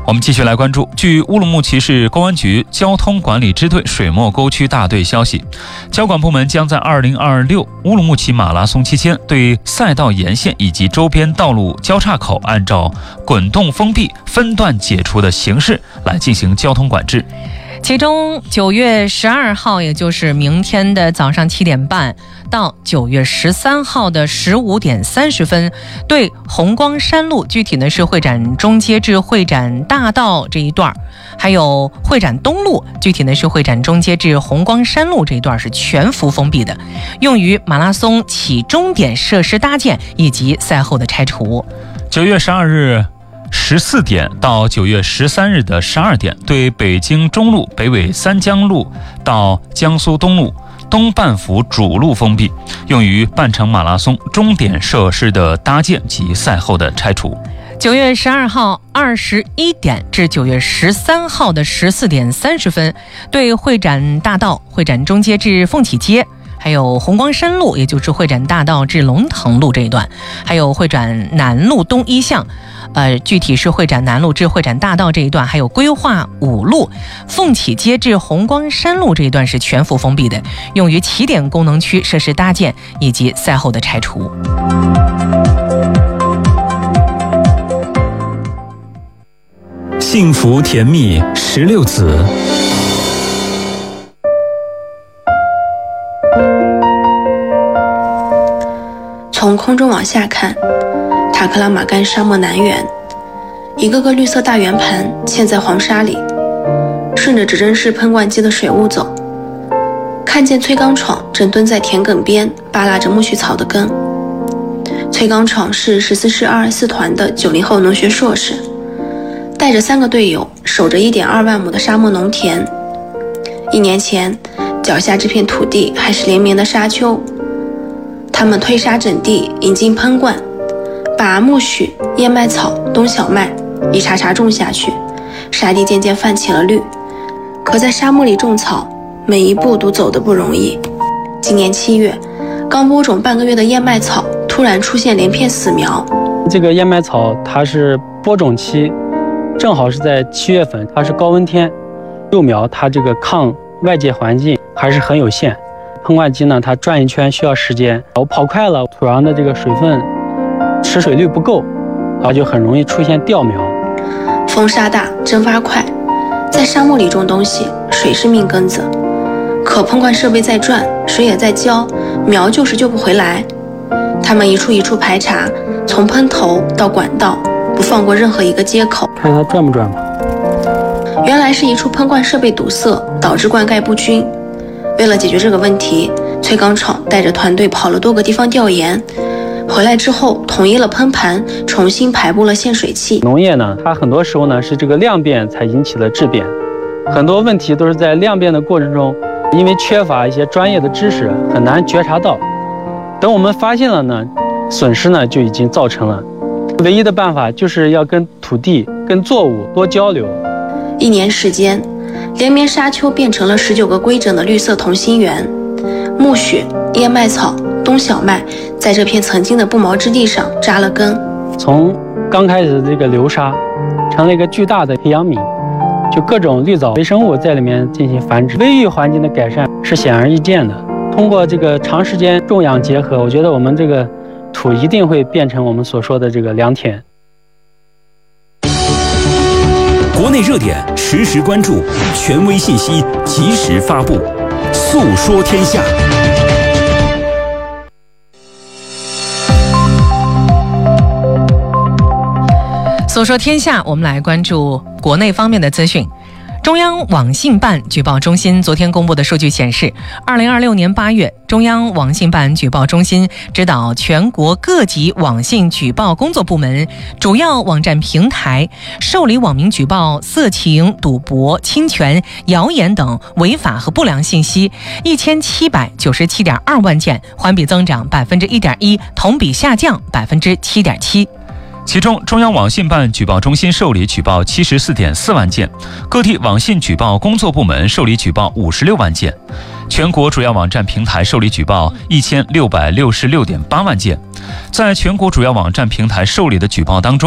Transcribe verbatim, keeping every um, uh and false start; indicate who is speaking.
Speaker 1: 我们继续来关注，据乌鲁木齐市公安局交通管理支队水墨沟区大队消息，交管部门将在二零二六乌鲁木齐马拉松期间，对赛道沿线以及周边道路交叉口按照滚动封闭、分段解除的形式来进行交通管制。
Speaker 2: 其中九月十二号，也就是明天的早上七点半到九月十三号的十五点三十分，对红光山路，具体呢是会展中街至会展大道这一段，还有会展东路，具体呢是会展中街至红光山路这一段是全幅封闭的，用于马拉松起终点设施搭建以及赛后的拆除。
Speaker 1: 九月十二日十四点到九月十三日的十二点，对北京中路、北纬三江路到江苏东路东半幅主路封闭，用于半程马拉松终点设施的搭建及赛后的拆除。
Speaker 2: 九月十二号二十一点至九月十三号的十四点三十分，对会展大道、会展中街至凤起街，还有红光山路，也就是会展大道至龙腾路这一段，还有会展南路东一巷，呃，具体是会展南路至会展大道这一段，还有规划五路、凤起街至红光山路这一段是全幅封闭的，用于起点功能区设施搭建以及赛后的拆除。
Speaker 3: 幸福甜蜜十六子。
Speaker 4: 从空中往下看，塔克拉玛干沙漠南缘，一个个绿色大圆盘嵌在黄沙里，顺着指针式喷灌机的水雾走，看见崔刚闯正蹲在田埂边扒拉着苜蓿草的根。崔刚闯是十四师二二四团的九零后农学硕士，带着三个队友守着一点二万亩的沙漠农田。一年前，脚下这片土地还是连绵的沙丘，他们推沙整地，引进喷灌，把苜蓿、燕麦草、冬小麦一茬茬种下去，沙地渐渐泛起了绿。可在沙漠里种草，每一步都走得不容易。今年七月，刚播种半个月的燕麦草突然出现连片死苗。
Speaker 5: 这个燕麦草它是播种期，正好是在七月份，它是高温天，幼苗它这个抗外界环境还是很有限。喷灌机呢，它转一圈需要时间，我跑快了，土壤的这个水分持水率不够，然后就很容易出现掉苗。
Speaker 4: 风沙大，蒸发快，在沙漠里种东西，水是命根子。可喷灌设备在转，水也在浇，苗就是救不回来。他们一处一处排查，从喷头到管道，不放过任何一个接口。
Speaker 5: 看它转不转吧。
Speaker 4: 原来是一处喷灌设备堵塞，导致灌溉不均。为了解决这个问题，崔刚闯带着团队跑了多个地方调研，回来之后统一了喷盘，重新排布了限水器。
Speaker 5: 农业呢，它很多时候呢是这个量变才引起了质变，很多问题都是在量变的过程中，因为缺乏一些专业的知识，很难觉察到。等我们发现了呢，损失呢就已经造成了。唯一的办法就是要跟土地、跟作物多交流。
Speaker 4: 一年时间，连绵沙丘变成了十九个规整的绿色同心圆，苜蓿、燕麦草、冬小麦在这片曾经的不毛之地上扎了根。
Speaker 5: 从刚开始的这个流沙，成了一个巨大的培养皿，就各种绿藻微生物在里面进行繁殖，微育环境的改善是显而易见的。通过这个长时间种养结合，我觉得我们这个土一定会变成我们所说的这个良田。
Speaker 3: 国内热点实时关注，权威信息及时发布，诉说天下。
Speaker 2: 诉说天下，我们来关注国内方面的资讯。中央网信办举报中心昨天公布的数据显示，二零二六年八月，中央网信办举报中心指导全国各级网信举报工作部门、主要网站平台受理网民举报色情、赌博、侵权、谣言等违法和不良信息一千七百九十七点二万件，环比增长百分之一点一，同比下降百分之七点七。
Speaker 1: 其中，中央网信办举报中心受理举报七十四点四万件，各地网信举报工作部门受理举报五十六万件，全国主要网站平台受理举报一千六百六十六点八万件。在全国主要网站平台受理的举报当中，